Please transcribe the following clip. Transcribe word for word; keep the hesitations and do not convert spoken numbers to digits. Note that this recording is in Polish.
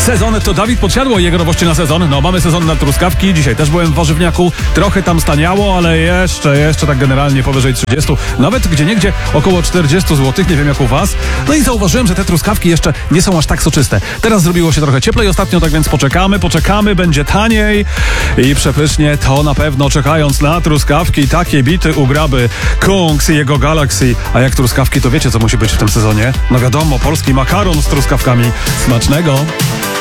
Sezon to Dawid Podsiadło i jego nowości na sezon. No, mamy sezon na truskawki. Dzisiaj też byłem w warzywniaku. Trochę tam staniało, ale jeszcze, jeszcze tak generalnie powyżej trzydziestu. Nawet gdzieniegdzie około czterdziestu złotych. Nie wiem jak u was. No i zauważyłem, że te truskawki jeszcze nie są aż tak soczyste. Teraz zrobiło się trochę cieplej ostatnio, tak więc poczekamy, poczekamy. Będzie taniej i przepysznie. To na pewno czekając na truskawki. Takie bity ugraby Kungs i jego Galaxy. A jak truskawki, to wiecie co musi być w tym sezonie? No wiadomo, polski makaron z truskawkami. Smacznego!